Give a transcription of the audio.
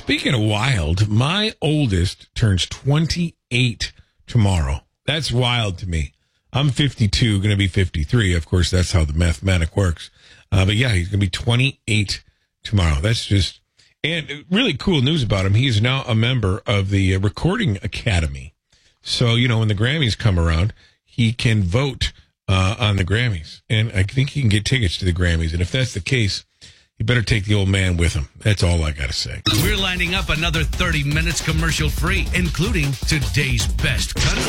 Speaking of wild, my oldest turns 28 tomorrow. That's wild to me. I'm 52, going to be 53. Of course, that's how the mathematic works. But yeah, he's going to be 28 tomorrow. That's just, and really cool news about him. He is now a member of the Recording Academy. So, when the Grammys come around, he can vote on the Grammys. And I think he can get tickets to the Grammys. And if that's the case, you better take the old man with him. That's all I got to say. We're lining up another 30 minutes commercial free, including today's best country.